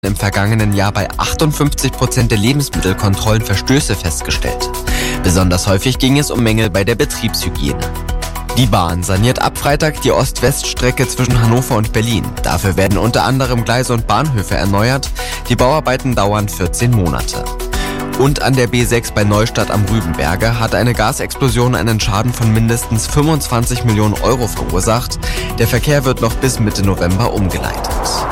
im vergangenen Jahr bei 58% der Lebensmittelkontrollen Verstöße festgestellt. Besonders häufig ging es um Mängel bei der Betriebshygiene. Die Bahn saniert ab Freitag die Ost-West-Strecke zwischen Hannover und Berlin. Dafür werden unter anderem Gleise und Bahnhöfe erneuert. Die Bauarbeiten dauern 14 Monate. Und an der B6 bei Neustadt am Rübenberge hat eine Gasexplosion einen Schaden von mindestens 25 Millionen Euro verursacht. Der Verkehr wird noch bis Mitte November umgeleitet.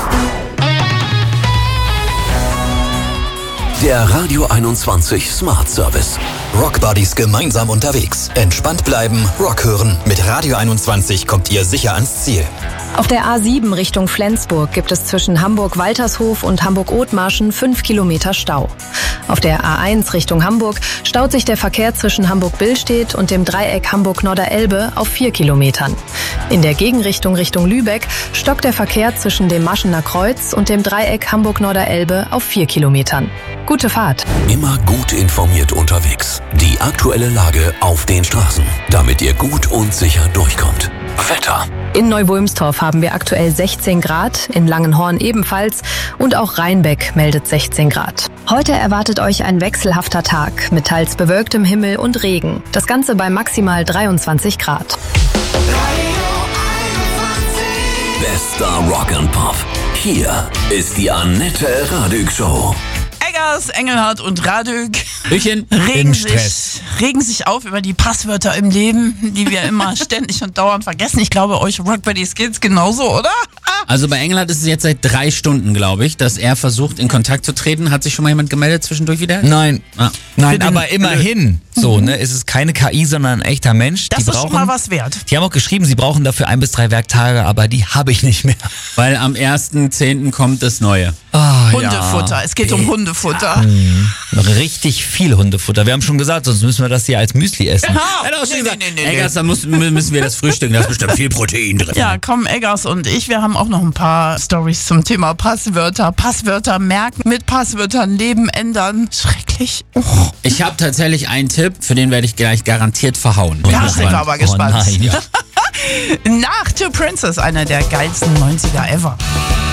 Der Radio 21 Smart Service. Rock Buddies gemeinsam unterwegs. Entspannt bleiben, Rock hören. Mit Radio 21 kommt ihr sicher ans Ziel. Auf der A7 Richtung Flensburg gibt es zwischen Hamburg-Waltershof und Hamburg-Othmarschen 5 Kilometer Stau. Auf der A1 Richtung Hamburg staut sich der Verkehr zwischen Hamburg-Billstedt und dem Dreieck Hamburg-Norderelbe auf 4 Kilometern. In der Gegenrichtung Richtung Lübeck stockt der Verkehr zwischen dem Maschener Kreuz und dem Dreieck Hamburg-Norderelbe auf 4 Kilometern. Gute Fahrt. Immer gut informiert unterwegs. Die aktuelle Lage auf den Straßen, damit ihr gut und sicher durchkommt. Wetter. In Neu-Wulmstorf haben wir aktuell 16 Grad, in Langenhorn ebenfalls und auch Rheinbeck meldet 16 Grad. Heute erwartet euch ein wechselhafter Tag mit teils bewölktem Himmel und Regen. Das Ganze bei maximal 23 Grad. Bester Rock and Pop. Hier ist die Annette Radück Show. Eggers, Engelhardt und Radück regen sich auf über die Passwörter im Leben, die wir immer ständig und dauernd vergessen. Ich glaube, euch Rock Buddies geht's genauso, oder? Also bei Engelhardt ist es jetzt seit 3 Stunden, glaube ich, dass er versucht, in Kontakt zu treten. Hat sich schon mal jemand gemeldet zwischendurch wieder? Nein, aber immerhin. So, ne? Es ist keine KI, sondern ein echter Mensch. Das ist schon mal was wert. Die haben auch geschrieben, sie brauchen dafür 1 bis 3 Werktage, aber die habe ich nicht mehr. Weil am 1.10. kommt das Neue. Hundefutter, ja. Es geht um Hundefutter. Richtig viel Hundefutter. Wir haben schon gesagt, sonst müssen wir das hier als Müsli essen. Eggers, da müssen wir das frühstücken, da ist bestimmt viel Protein drin. Ja, komm, Eggers und ich, wir haben auch noch ein paar Storys zum Thema Passwörter. Passwörter merken, mit Passwörtern Leben ändern. Schrecklich. Ich habe tatsächlich einen Tipp, für den werde ich gleich garantiert verhauen. Da sind wir aber gespannt. Oh nein, ja. Nach To Princess, einer der geilsten 90er ever.